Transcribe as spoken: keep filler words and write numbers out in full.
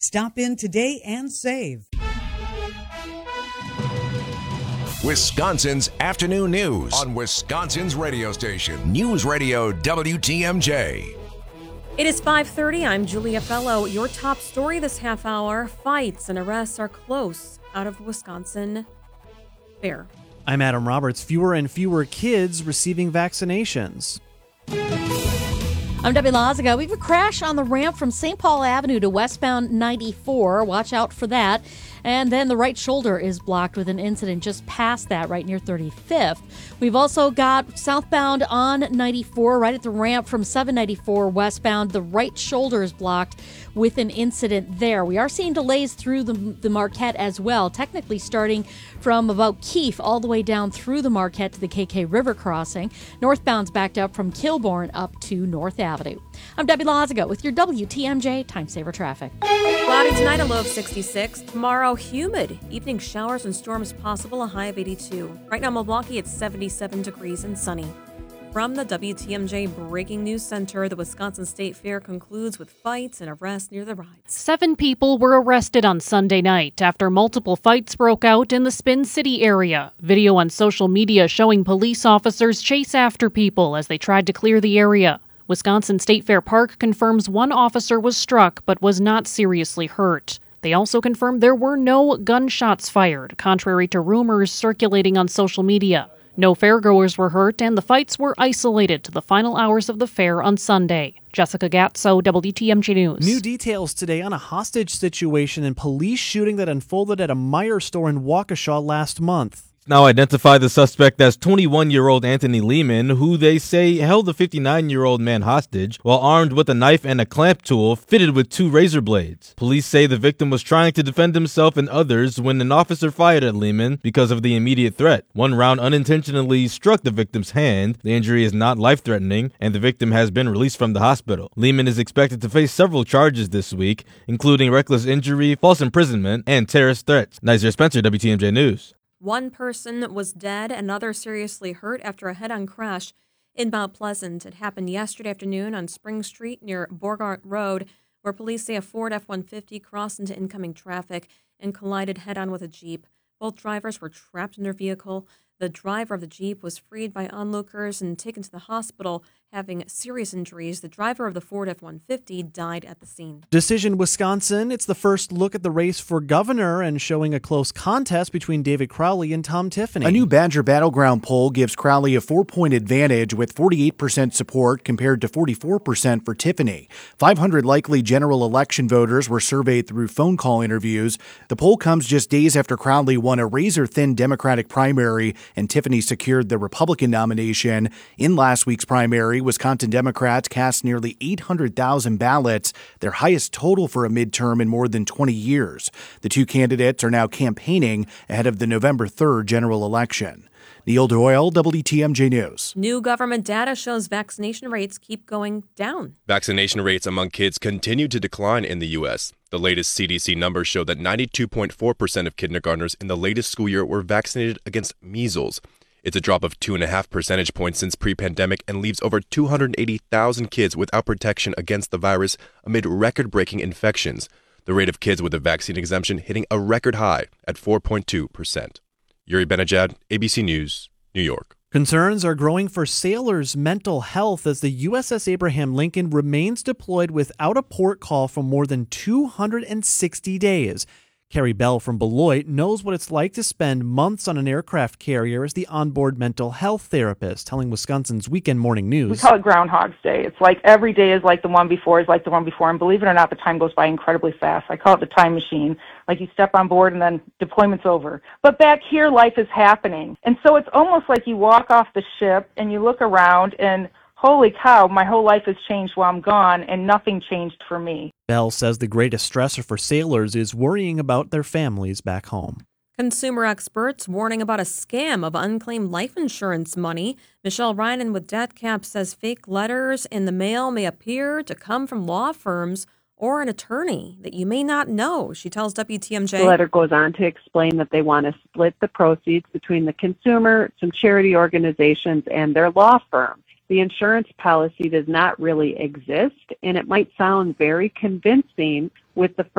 Stop in today and save. Wisconsin's afternoon news on Wisconsin's radio station, News Radio W T M J. It is five thirty. I'm Julia Fellow. Your top story this half hour: fights and arrests are close out of Wisconsin fair. I'm Adam Roberts. Fewer and fewer kids receiving vaccinations. I'm Debbie Lazaga. We have a crash on the ramp from Saint Paul Avenue to westbound ninety-four. Watch out for that. And then the right shoulder is blocked with an incident just past that, right near thirty-fifth. We've also got southbound on ninety-four, right at the ramp from seven ninety-four westbound. The right shoulder is blocked with an incident there. We are seeing delays through the, the Marquette as well, technically starting from about Keefe all the way down through the Marquette to the K K River crossing. Northbound's backed up from Kilbourne up to North Avenue. I'm Debbie Lazaga with your W T M J Time Saver Traffic. Cloudy tonight, a low of sixty-six. Tomorrow, humid. Evening showers and storms possible, a high of eighty-two. Right now, Milwaukee, it's seventy-seven degrees and sunny. From the W T M J Breaking News Center, the Wisconsin State Fair concludes with fights and arrests near the rides. Seven people were arrested on Sunday night after multiple fights broke out in the Spin City area. Video on social media showing police officers chase after people as they tried to clear the area. Wisconsin State Fair Park confirms one officer was struck but was not seriously hurt. They also confirmed there were no gunshots fired, contrary to rumors circulating on social media. No fairgoers were hurt, and the fights were isolated to the final hours of the fair on Sunday. Jessica Gatso, W T M J News. New details today on a hostage situation and police shooting that unfolded at a Meijer store in Waukesha last month. Now identify the suspect as twenty-one-year-old Anthony Lehman, who they say held the fifty-nine-year-old man hostage while armed with a knife and a clamp tool fitted with two razor blades. Police say the victim was trying to defend himself and others when an officer fired at Lehman because of the immediate threat. One round unintentionally struck the victim's hand. The injury is not life-threatening, and the victim has been released from the hospital. Lehman is expected to face several charges this week, including reckless injury, false imprisonment, and terrorist threats. Nizer Spencer, W T M J News. One person was dead, another seriously hurt after a head-on crash in Mount Pleasant. It happened yesterday afternoon on Spring Street near Borgart Road, where police say a Ford F one fifty crossed into incoming traffic and collided head-on with a Jeep. Both drivers were trapped in their vehicle. The driver of the Jeep was freed by onlookers and taken to the hospital, having serious injuries. The driver of the Ford F one fifty died at the scene. Decision Wisconsin. It's the first look at the race for governor and showing a close contest between David Crowley and Tom Tiffany. A new Badger Battleground poll gives Crowley a four-point advantage with forty-eight percent support compared to forty-four percent for Tiffany. five hundred likely general election voters were surveyed through phone call interviews. The poll comes just days after Crowley won a razor-thin Democratic primary and Tiffany secured the Republican nomination. In last week's primary, Wisconsin Democrats cast nearly eight hundred thousand ballots, their highest total for a midterm in more than twenty years. The two candidates are now campaigning ahead of the November third general election. Neil Doyle, W T M J News. New government data shows vaccination rates keep going down. Vaccination rates among kids continue to decline in the U S. The latest C D C numbers show that ninety-two point four percent of kindergartners in the latest school year were vaccinated against measles. It's a drop of two and a half percentage points since pre-pandemic and leaves over two hundred eighty thousand kids without protection against the virus amid record-breaking infections. The rate of kids with a vaccine exemption hitting a record high at four point two percent. Yuri Benajad, A B C News, New York. Concerns are growing for sailors' mental health as the U S S Abraham Lincoln remains deployed without a port call for more than two hundred sixty days. Carrie Bell from Beloit knows what it's like to spend months on an aircraft carrier as the onboard mental health therapist, telling Wisconsin's Weekend Morning News. We call it Groundhog's Day. It's like every day is like the one before, is like the one before, and believe it or not, the time goes by incredibly fast. I call it the time machine. Like you step on board and then deployment's over. But back here, life is happening. And so it's almost like you walk off the ship and you look around and holy cow, my whole life has changed while I'm gone, and nothing changed for me. Bell says the greatest stressor for sailors is worrying about their families back home. Consumer experts warning about a scam of unclaimed life insurance money. Michelle Reinen with Death Cap says fake letters in the mail may appear to come from law firms or an attorney that you may not know. She tells W T M J. The letter goes on to explain that they want to split the proceeds between the consumer, some charity organizations, and their law firm. The insurance policy does not really exist, and it might sound very convincing with the